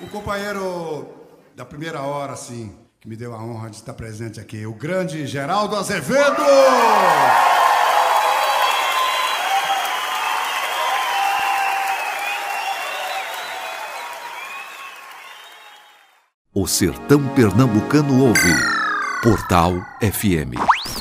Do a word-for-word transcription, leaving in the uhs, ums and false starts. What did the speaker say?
O companheiro da primeira hora, assim, que me deu a honra de estar presente aqui, o grande Geraldo Azevedo! O sertão pernambucano ouve Portal F M.